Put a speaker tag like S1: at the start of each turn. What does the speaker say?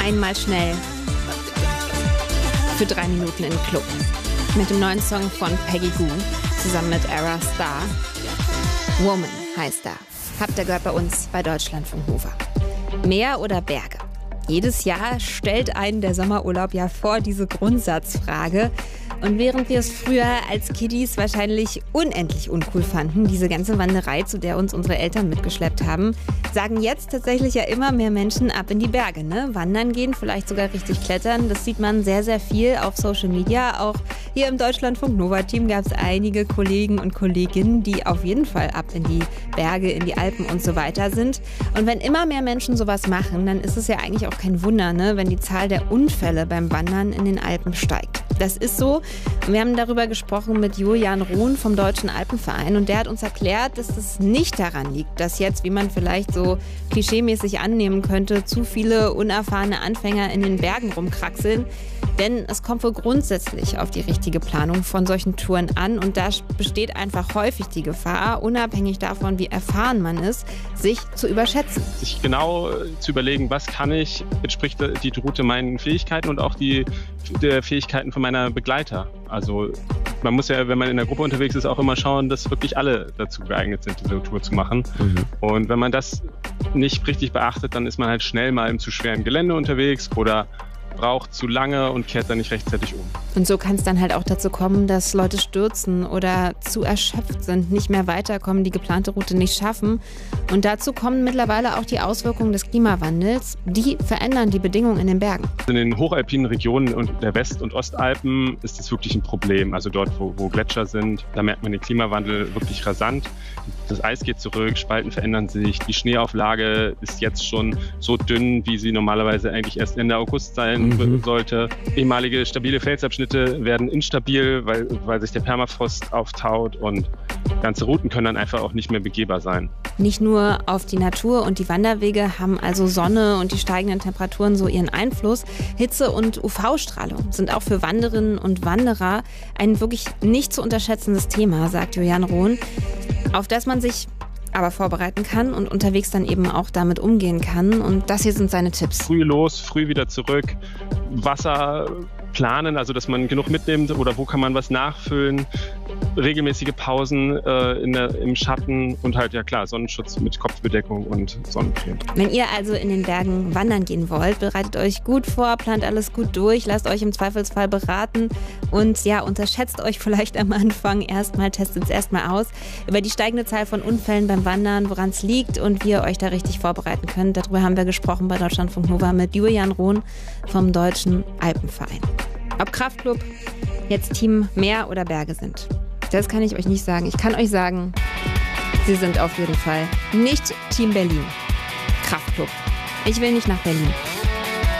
S1: Einmal schnell für 3 Minuten in den Club. Mit dem neuen Song von Peggy Gou zusammen mit Ayra Starr. Woman heißt er. Habt ihr gehört bei uns bei Deutschlandfunk Nova. Meer oder Berge? Jedes Jahr stellt einen der Sommerurlaub ja vor diese Grundsatzfrage. Und während wir es früher als Kiddies wahrscheinlich unendlich uncool fanden, diese ganze Wanderei, zu der uns unsere Eltern mitgeschleppt haben, sagen jetzt tatsächlich ja immer mehr Menschen ab in die Berge, ne? Wandern gehen, vielleicht sogar richtig klettern. Das sieht man sehr, sehr viel auf Social Media. Auch hier im Deutschlandfunk Nova-Team gab es einige Kollegen und Kolleginnen, die auf jeden Fall ab in die Berge, in die Alpen und so weiter sind. Und wenn immer mehr Menschen sowas machen, dann ist es ja eigentlich auch kein Wunder, ne, wenn die Zahl der Unfälle beim Wandern in den Alpen steigt. Das ist so. Wir haben darüber gesprochen mit Julian Rohn vom Deutschen Alpenverein und der hat uns erklärt, dass es nicht daran liegt, dass jetzt, wie man vielleicht so klischeemäßig annehmen könnte, zu viele unerfahrene Anfänger in den Bergen rumkraxeln. Denn es kommt wohl grundsätzlich auf die richtige Planung von solchen Touren an und da besteht einfach häufig die Gefahr, unabhängig davon, wie erfahren man ist, sich zu überschätzen.
S2: Sich genau zu überlegen, was kann ich, entspricht die Route meinen Fähigkeiten und auch der Fähigkeiten von meiner Begleiter. Also man muss ja, wenn man in der Gruppe unterwegs ist, auch immer schauen, dass wirklich alle dazu geeignet sind, diese Tour zu machen. Und wenn man das nicht richtig beachtet, dann ist man halt schnell mal im zu schweren Gelände unterwegs oder braucht zu lange und kehrt dann nicht rechtzeitig um.
S1: Und so kann es dann halt auch dazu kommen, dass Leute stürzen oder zu erschöpft sind, nicht mehr weiterkommen, die geplante Route nicht schaffen. Und dazu kommen mittlerweile auch die Auswirkungen des Klimawandels. Die verändern die Bedingungen in den Bergen.
S2: In den hochalpinen Regionen und der West- und Ostalpen ist das wirklich ein Problem. Also dort, wo Gletscher sind, da merkt man den Klimawandel wirklich rasant. Das Eis geht zurück, Spalten verändern sich, die Schneeauflage ist jetzt schon so dünn, wie sie normalerweise eigentlich erst Ende August sein sollte. Ehemalige stabile Felsabschnitte werden instabil, weil sich der Permafrost auftaut und ganze Routen können dann einfach auch nicht mehr begehbar sein.
S1: Nicht nur auf die Natur und die Wanderwege haben also Sonne und die steigenden Temperaturen so ihren Einfluss. Hitze und UV-Strahlung sind auch für Wanderinnen und Wanderer ein wirklich nicht zu unterschätzendes Thema, sagt Julian Rohn, auf das man sich aber vorbereiten kann und unterwegs dann eben auch damit umgehen kann. Und das hier sind seine Tipps.
S2: Früh los, früh wieder zurück, Wasser planen, also dass man genug mitnimmt oder wo kann man was nachfüllen, regelmäßige Pausen im Schatten und halt, ja klar, Sonnenschutz mit Kopfbedeckung und Sonnencreme.
S1: Wenn ihr also in den Bergen wandern gehen wollt, bereitet euch gut vor, plant alles gut durch, lasst euch im Zweifelsfall beraten und ja, unterschätzt euch vielleicht am Anfang erstmal, testet es erstmal aus. Über die steigende Zahl von Unfällen beim Wandern, woran es liegt und wie ihr euch da richtig vorbereiten könnt, darüber haben wir gesprochen bei Deutschlandfunk Nova mit Julian Rohn vom Deutschen Alpenverein. Ob Kraftclub jetzt Team Meer oder Berge sind, das kann ich euch nicht sagen. Ich kann euch sagen, sie sind auf jeden Fall nicht Team Berlin. Kraftclub. Ich will nicht nach Berlin.